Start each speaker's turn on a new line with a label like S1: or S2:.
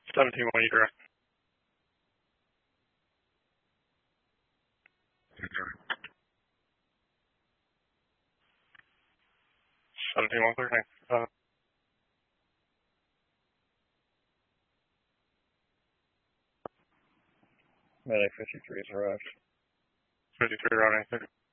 S1: 17-1 direct. 17-1 clear, thanks. Medic 53 has arrived. 53 routing.